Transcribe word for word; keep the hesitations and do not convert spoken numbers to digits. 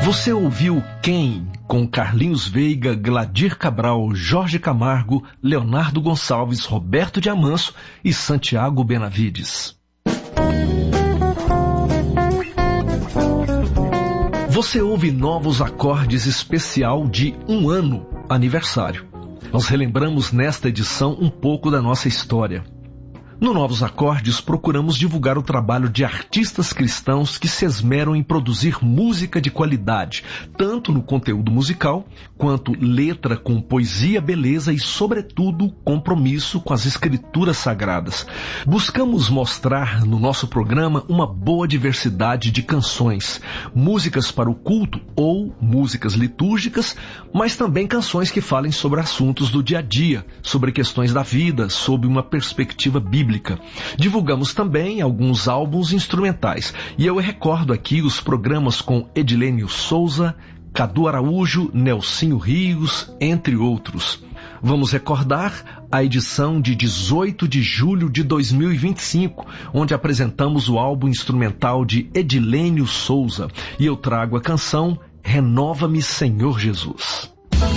Você ouviu Quem? Com Carlinhos Veiga, Gladir Cabral, Jorge Camargo, Leonardo Gonçalves, Roberto de Amanso e Santiago Benavides. Você ouve Novos Acordes especial de um ano aniversário. Nós relembramos nesta edição um pouco da nossa história. No Novos Acordes, procuramos divulgar o trabalho de artistas cristãos que se esmeram em produzir música de qualidade, tanto no conteúdo musical, quanto letra com poesia, beleza e, sobretudo, compromisso com as escrituras sagradas. Buscamos mostrar no nosso programa uma boa diversidade de canções, músicas para o culto ou músicas litúrgicas, mas também canções que falem sobre assuntos do dia a dia, sobre questões da vida, sob uma perspectiva bíblica. Divulgamos também alguns álbuns instrumentais, e eu recordo aqui os programas com Edilênio Souza, Cadu Araújo, Nelsinho Rios, entre outros. Vamos recordar a edição de dezoito de julho de dois mil e vinte e cinco, onde apresentamos o álbum instrumental de Edilênio Souza, e eu trago a canção Renova-me, Senhor Jesus.